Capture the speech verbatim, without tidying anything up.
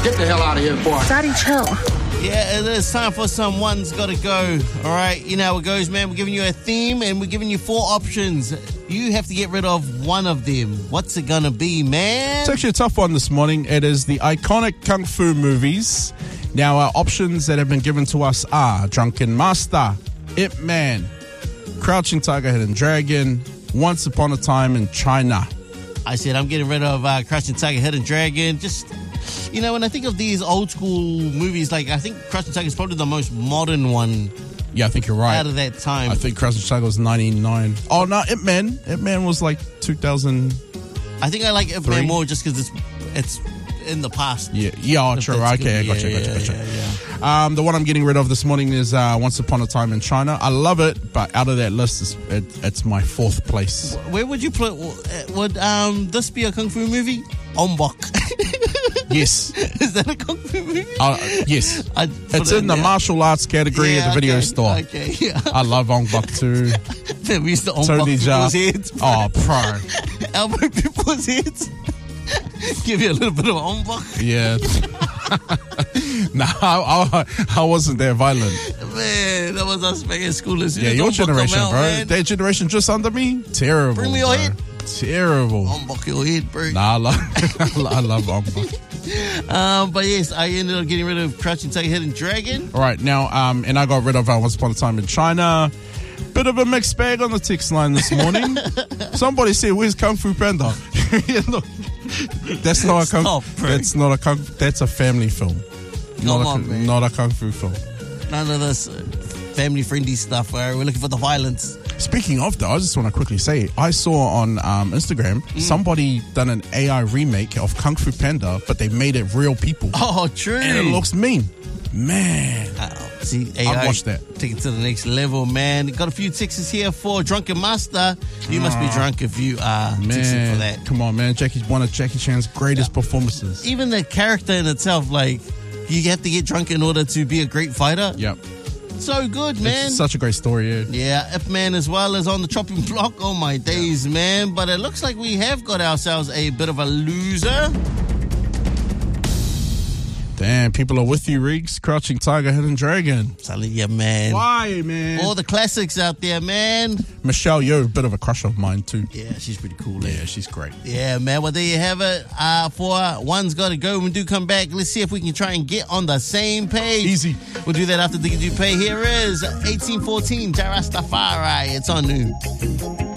Get the hell out of here, boy. Daddy, chill. Yeah, it is time for some One's Gotta Go. All right, you know how it goes, man. We're giving you a theme and we're giving you four options. You have to get rid of one of them. What's it gonna be, man? It's actually a tough one this morning. It is the iconic kung fu movies. Now, our options that have been given to us are Drunken Master, Ip Man, Crouching Tiger, Hidden Dragon, Once Upon a Time in China. I said I'm getting rid of uh, Crouching Tiger, Hidden Dragon. Just, you know, when I think of these old school movies, like I think Crouching Tiger is probably the most modern one. Yeah, I think you're right. Out of that time. I think Crouching Tiger was ninety-nine. Oh, no, Ip Man. Ip Man was like two thousand. I think I like Ip Man more just because it's it's in the past. Yeah, yeah, true. Okay, I gotcha, yeah, gotcha, gotcha. Yeah, yeah. Um, the one I'm getting rid of this morning is uh, Once Upon a Time in China. I love it, but out of that list, it's, it, it's my fourth place. Where would you put? Would um this be a kung fu movie? Ombok. Yes. Is that a kung fu movie? Uh, yes. It's it in the there. martial arts category Yeah, at the video okay, store. Okay, yeah. I love Ong Bak too. Then we used to Tony Ombok Jaa. people's heads. Bro. Oh, pro. Elbow people's heads. Give you a little bit of Ombok. Yeah. No, I, I, I wasn't that violent. Man, that was us back in school. As soon Yeah, as your Ombok come generation, out, bro. man, That generation just under me, terrible. Bring me your bro. head. Terrible. Ombok your head, bro. Nah, I love, I love Ong Bak. Um, but yes, I ended up getting rid of Crouching Tiger, Hidden Dragon. All right, now, um, and I got rid of uh, Once Upon a Time in China. Bit of a mixed bag on the text line this morning. Somebody said, "Where's Kung Fu Panda?" Yeah, look, that's not a kung. Stop, bro. That's not a kung. That's a family film. Not Come a, on, man. Not a kung fu film. None of this uh, family-friendly stuff. Where we're looking for the violence. Speaking of, though, I just want to quickly say, I saw on um, Instagram Mm. somebody done an A I remake of Kung Fu Panda, but they made it real people, Oh, true. and it looks mean. Man, Uh, see, A I'll I watch that. Take it to the next level, man. Got a few texts here for Drunken Master. You must be drunk if you are texting for man, that. come on, man. Jackie's one of Jackie Chan's greatest performances. Even the character in itself, like, you have to get drunk in order to be a great fighter. Yep, So good, man. it's such a great story. Yeah. Yeah, Ip Man as well is on the chopping block. Oh my days, man. But it looks like we have got ourselves a bit of a loser. Damn, people are with you, Riggs. Crouching Tiger, Hidden Dragon. Telling you, man. Why, man? All the classics out there, man. Michelle Yeoh, a bit of a crush of mine too. Yeah, she's pretty cool. Eh? Yeah, she's great. Yeah, man. Well, there you have it. Uh, for One's Gotta Go. When we do come back, let's see if we can try and get on the same page. Easy. We'll do that after the Do Pay. Here is eighteen fourteen, Jarastafari. It's on noon.